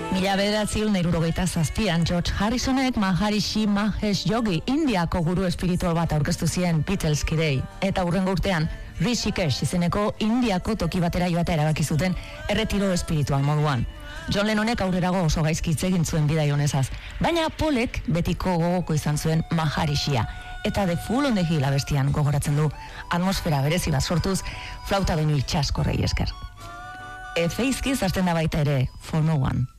1967an George Harrisonek Maharishi Mahesh Yogi Indiako guru espiritual bat aurkeztu zien Beatles kidei, eta hurrengo urtean Rishikesh izeneko Indiako toki batera joatea erabaki zuten erretiro espiritual moduan. John Lennonek aurrerago oso gaizki hitz egin zuen bidai honezaz, baina Paulek betiko gogoko izan zuen Maharishia, eta The Fool on the Hill abestian gogoratzen du atmosfera berezi bat sortuz flauta doinu itsaskorrei esker. Feizkiz hasten da baita ere For No One.